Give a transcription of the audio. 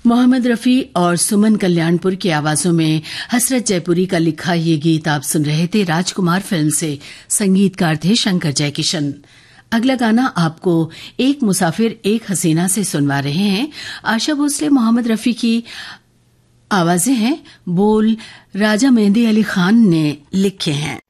मोहम्मद रफ़ी और सुमन कल्याणपुर की आवाजों में हसरत जयपुरी का लिखा ये गीत आप सुन रहे थे राजकुमार फिल्म से। संगीतकार थे शंकर जयकिशन। अगला गाना आपको एक मुसाफिर एक हसीना से सुनवा रहे हैं। आशा भोसले, मोहम्मद रफ़ी की आवाजें हैं, बोल राजा मेहंदी अली खान ने लिखे हैं।